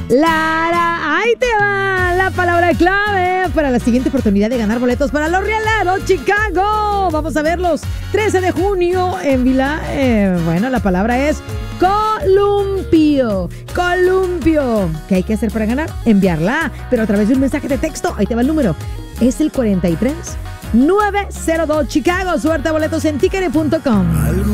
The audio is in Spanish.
Lara, ahí te va la palabra clave para la siguiente oportunidad de ganar boletos para los Rieleros Chicago. Vamos a verlos 13 de junio en Vila. Bueno, la palabra es columpio. Columpio. ¿Qué hay que hacer para ganar? Enviarla, pero a través de un mensaje de texto. Ahí te va el número. Es el 43902 Chicago. Suerte a boletos en tickere.com.